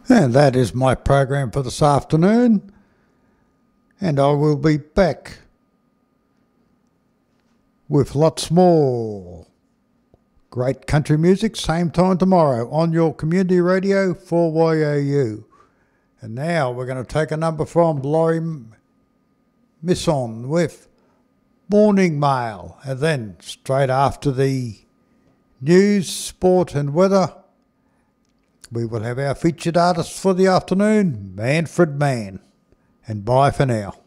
And that is my program for this afternoon. And I will be back with lots more great country music, same time tomorrow on your community radio 4YOU. And now we're going to take a number from Laurie Misson with Morning Mail. And then straight after the news, sport and weather, we will have our featured artist for the afternoon, Manfred Mann. And bye for now.